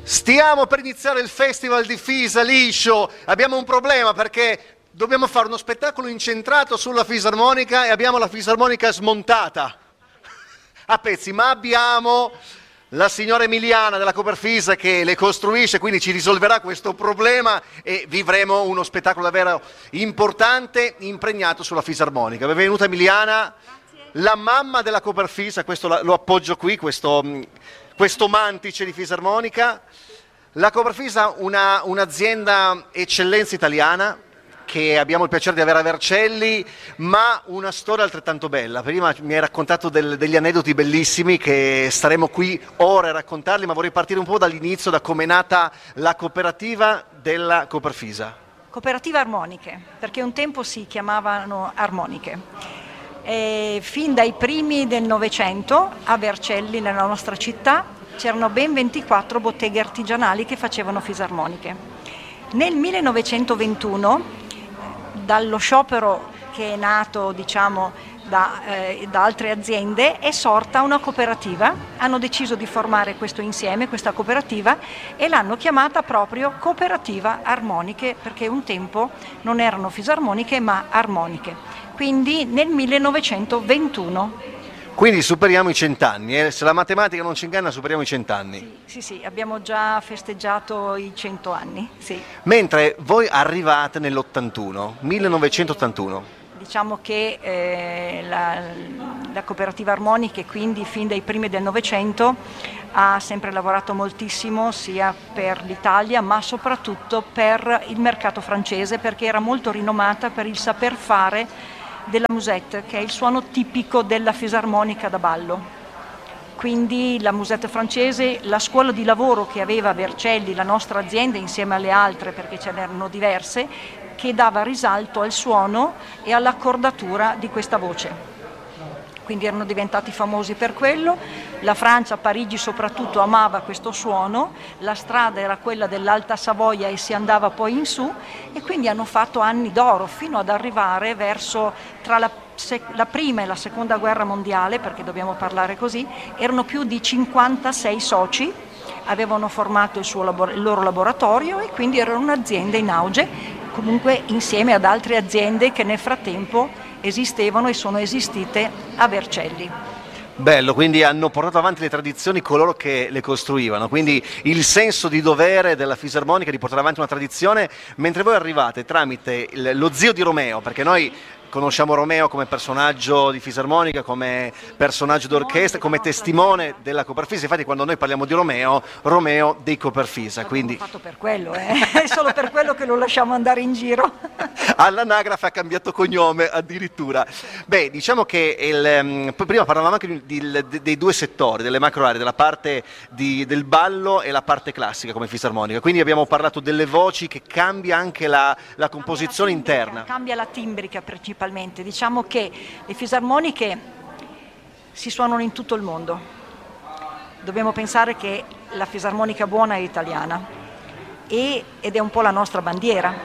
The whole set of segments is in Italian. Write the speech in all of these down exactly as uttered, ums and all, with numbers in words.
Stiamo per iniziare il Festival di Fisa liscio, abbiamo un problema perché dobbiamo fare uno spettacolo incentrato sulla fisarmonica e abbiamo la fisarmonica smontata a pezzi, ma abbiamo la signora Emiliana della Coperfisa che le costruisce, quindi ci risolverà questo problema e vivremo uno spettacolo davvero importante impregnato sulla fisarmonica. Benvenuta Emiliana, la mamma della Coperfisa, questo lo appoggio qui, questo, questo mantice di fisarmonica. La Coperfisa, una, un'azienda eccellenza italiana, che abbiamo il piacere di avere a Vercelli, ma una storia altrettanto bella. Prima mi hai raccontato del, degli aneddoti bellissimi che staremo qui ore a raccontarli, ma vorrei partire un po' dall'inizio, da come è nata la cooperativa della Coperfisa. Cooperativa Armoniche, perché un tempo si chiamavano Armoniche. E fin dai primi del Novecento a Vercelli, nella nostra città, c'erano ben ventiquattro botteghe artigianali che facevano fisarmoniche. Nel millenovecentoventuno, dallo sciopero che è nato, diciamo, da, eh, da altre aziende, è sorta una cooperativa. Hanno deciso di formare questo insieme, questa cooperativa, e l'hanno chiamata proprio Cooperativa Armoniche, perché un tempo non erano fisarmoniche ma armoniche. Quindi nel millenovecentoventuno. Quindi superiamo i cent'anni, eh? Se la matematica non ci inganna superiamo i cent'anni. Sì, sì, sì, abbiamo già festeggiato i cento anni, sì. Mentre voi arrivate nell'ottantuno, millenovecentottantuno. Diciamo che eh, la, la Cooperativa Armoniche, quindi fin dai primi del Novecento, ha sempre lavorato moltissimo sia per l'Italia ma soprattutto per il mercato francese, perché era molto rinomata per il saper fare della musette, che è il suono tipico della fisarmonica da ballo. Quindi la musette francese, la scuola di lavoro che aveva Vercelli, la nostra azienda insieme alle altre, perché ce n'erano diverse, che dava risalto al suono e all'accordatura di questa voce. Quindi erano diventati famosi per quello. La Francia, Parigi soprattutto, amava questo suono, la strada era quella dell'Alta Savoia e si andava poi in su, e quindi hanno fatto anni d'oro fino ad arrivare verso tra la, la prima e la seconda guerra mondiale, perché dobbiamo parlare così, erano più di cinquantasei soci, avevano formato il, suo labor- il loro laboratorio e quindi erano un'azienda in auge, comunque insieme ad altre aziende che nel frattempo esistevano e sono esistite a Vercelli. Bello, quindi hanno portato avanti le tradizioni coloro che le costruivano, quindi il senso di dovere della fisarmonica di portare avanti una tradizione, mentre voi arrivate tramite il, lo zio di Romeo, perché noi conosciamo Romeo come personaggio di fisarmonica, come personaggio d'orchestra, come testimone della Coperfisa. Infatti quando noi parliamo di Romeo, Romeo dei Coperfisa. Quindi fatto per quello, eh? È solo per quello che lo lasciamo andare in giro. All'anagrafe ha cambiato cognome addirittura. Beh, diciamo che il, prima parlavamo anche di, di, dei due settori, delle macro aree, della parte di, del ballo e la parte classica come fisarmonica. Quindi abbiamo parlato delle voci, che cambia anche la, la composizione cambia la timbrica, interna. Cambia la timbrica principalmente. Diciamo che le fisarmoniche si suonano in tutto il mondo. Dobbiamo pensare che la fisarmonica buona è italiana e, ed è un po' la nostra bandiera.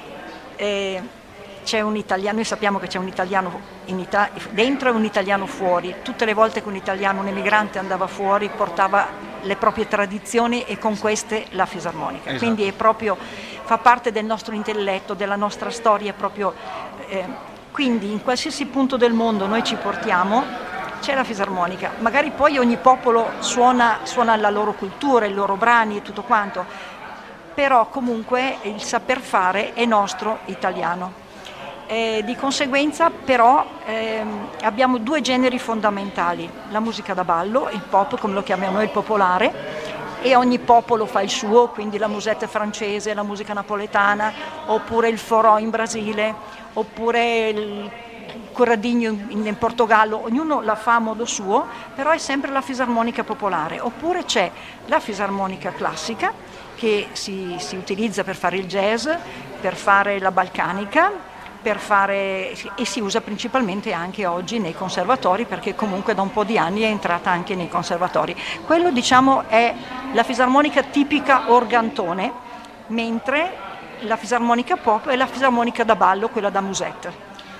Eh, c'è un italiano, noi sappiamo che c'è un italiano in Ita- dentro e un italiano fuori. Tutte le volte che un italiano, un emigrante andava fuori, portava le proprie tradizioni e con queste la fisarmonica. Esatto. Quindi è proprio, fa parte del nostro intelletto, della nostra storia proprio. Eh, Quindi in qualsiasi punto del mondo noi ci portiamo, c'è la fisarmonica. Magari poi ogni popolo suona, suona la loro cultura, i loro brani e tutto quanto, però comunque il saper fare è nostro, italiano. Eh, di conseguenza però ehm, abbiamo due generi fondamentali: la musica da ballo, il pop come lo chiamiamo noi, il popolare, e ogni popolo fa il suo, quindi la musetta francese, la musica napoletana, oppure il forró in Brasile, oppure il corradinho in, in Portogallo, ognuno la fa a modo suo, però è sempre la fisarmonica popolare. Oppure c'è la fisarmonica classica, che si, si utilizza per fare il jazz, per fare la balcanica, per fare, e si usa principalmente anche oggi nei conservatori, perché comunque da un po' di anni è entrata anche nei conservatori. Quello, diciamo, è la fisarmonica tipica organtone, mentre la fisarmonica pop è la fisarmonica da ballo, quella da musette.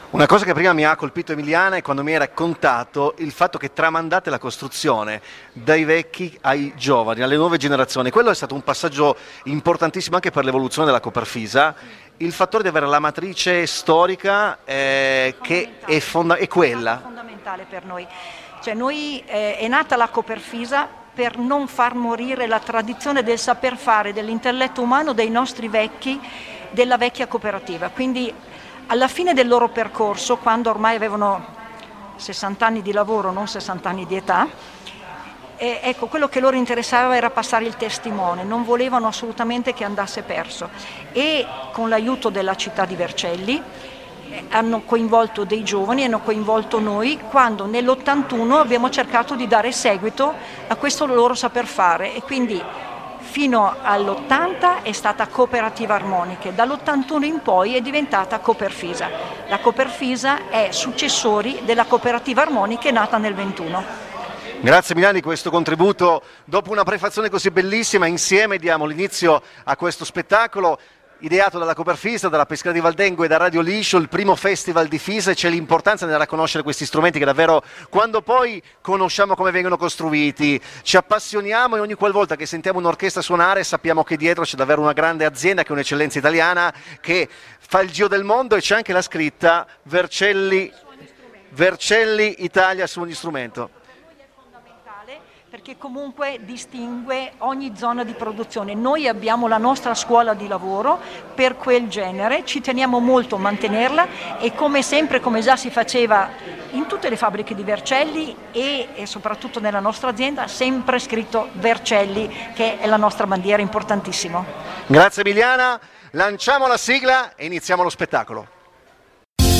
Una cosa che prima mi ha colpito, Emiliana, è quando mi hai raccontato il fatto che tramandate la costruzione dai vecchi ai giovani, alle nuove generazioni. Quello è stato un passaggio importantissimo anche per l'evoluzione della Coperfisa. Il fattore di avere la matrice storica eh, che è, fonda- è quella. È fondamentale per noi. Cioè noi eh, è nata la Coperfisa per non far morire la tradizione del saper fare, dell'intelletto umano dei nostri vecchi, della vecchia cooperativa. Quindi alla fine del loro percorso, quando ormai avevano sessanta anni di lavoro, non sessanta anni di età, eh, ecco, quello che loro interessava era passare il testimone, non volevano assolutamente che andasse perso. E con l'aiuto della città di Vercelli eh, hanno coinvolto dei giovani, hanno coinvolto noi, quando nell'ottantuno abbiamo cercato di dare seguito a questo loro saper fare, e quindi fino all'ottanta è stata Cooperativa Armoniche, dall'ottantuno in poi è diventata Coperfisa. La Coperfisa è successori della Cooperativa Armoniche nata nel ventuno. Grazie Milani di questo contributo. Dopo una prefazione così bellissima, insieme diamo l'inizio a questo spettacolo ideato dalla Coperfisa, dalla Pescaria di Valdengo e da Radio Liscio, il primo festival di Fisa, e c'è l'importanza nel conoscere questi strumenti che davvero, quando poi conosciamo come vengono costruiti, ci appassioniamo, e ogni qualvolta che sentiamo un'orchestra suonare sappiamo che dietro c'è davvero una grande azienda, che è un'eccellenza italiana, che fa il giro del mondo, e c'è anche la scritta Vercelli, Vercelli Italia su ogni strumento. Perché comunque distingue ogni zona di produzione. Noi abbiamo la nostra scuola di lavoro per quel genere, ci teniamo molto a mantenerla, e come sempre, come già si faceva in tutte le fabbriche di Vercelli e, e soprattutto nella nostra azienda, sempre scritto Vercelli, che è la nostra bandiera, importantissimo. Grazie Emiliana, lanciamo la sigla e iniziamo lo spettacolo.